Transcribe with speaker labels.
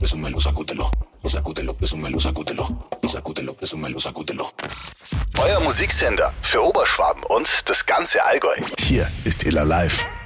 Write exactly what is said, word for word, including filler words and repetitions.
Speaker 1: presúmelo, sacútelo. Sacútelo, presúmelo, sacútelo. Sacútelo, presúmelo, sacútelo.
Speaker 2: Euer Musiksender für Oberschwaben und das ganze Allgäu.
Speaker 3: Hier ist Illa live.